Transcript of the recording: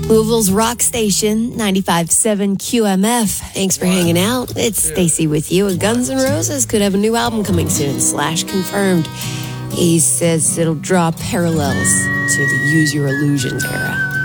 Louisville's Rock Station, 95.7 QMF. Thanks for hanging out. It's Stacy with you. And Guns N' Roses could have a new album coming soon. Slash confirmed. He says it'll draw parallels to the Use Your Illusions era.